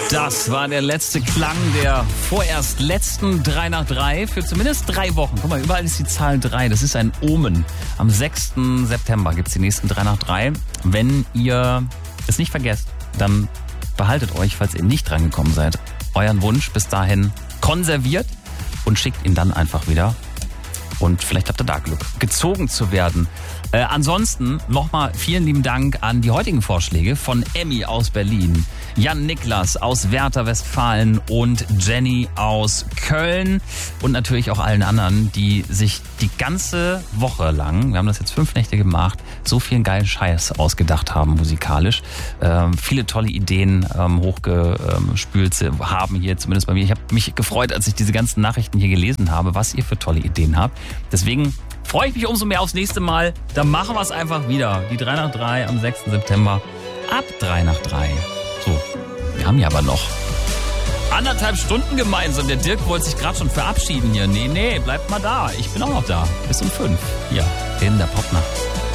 Das war der letzte Klang der vorerst letzten 3 nach 3 für zumindest 3 Wochen. Guck mal, überall ist die Zahl 3. Das ist ein Omen. Am 6. September gibt es die nächsten 3 nach 3. Wenn ihr es nicht vergesst, dann behaltet euch, falls ihr nicht drangekommen seid, euren Wunsch bis dahin konserviert und schickt ihn dann einfach wieder. Und vielleicht habt ihr da Glück, gezogen zu werden. Ansonsten nochmal vielen lieben Dank an die heutigen Vorschläge von Emmy aus Berlin, Jan Niklas aus Werther Westfalen und Jenny aus Köln und natürlich auch allen anderen, die sich die ganze Woche lang, wir haben das jetzt 5 Nächte gemacht, so viel geilen Scheiß ausgedacht haben musikalisch. Viele tolle Ideen hochgespült haben hier, zumindest bei mir. Ich habe mich gefreut, als ich diese ganzen Nachrichten hier gelesen habe, was ihr für tolle Ideen habt. Deswegen freue ich mich umso mehr aufs nächste Mal. Dann machen wir es einfach wieder. Die 3 nach 3 am 6. September ab 3 nach 3. So, wir haben ja aber noch 1,5 Stunden gemeinsam. Der Dirk wollte sich gerade schon verabschieden hier. Nee, bleibt mal da. Ich bin auch noch da. Bis um 5. Hier in der Popnacht.